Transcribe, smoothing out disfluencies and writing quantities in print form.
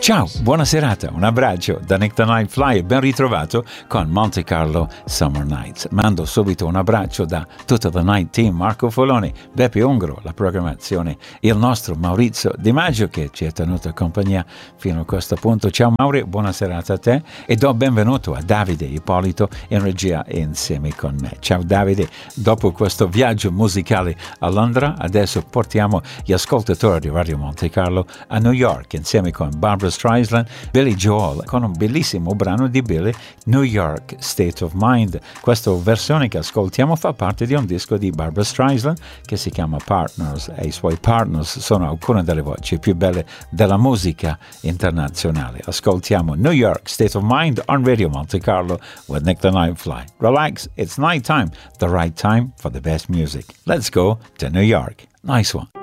Ciao, buona serata, un abbraccio da Nick the Night Fly e ben ritrovato con Monte Carlo Summer Nights. Mando subito un abbraccio da tutta The Night Team, Marco Foloni, Beppe Ungro, la programmazione, il nostro Maurizio Di Maggio che ci ha tenuto compagnia fino a questo punto. Ciao Mauri, buona serata a te e do benvenuto a Davide Ippolito in regia insieme con me. Ciao Davide, dopo questo viaggio musicale a Londra, adesso portiamo gli ascoltatori di Radio Monte Carlo a New York insieme con Barbra Streisand, Billy Joel, con un bellissimo brano di Billy, New York State of Mind. Questa versione che ascoltiamo fa parte di un disco di Barbra Streisand che si chiama Partners e i suoi partners sono alcune delle voci più belle della musica internazionale. Ascoltiamo New York State of Mind on Radio Monte Carlo with Nick the Night Fly. Relax, it's night time, the right time for the best music. Let's go to New York. Nice one.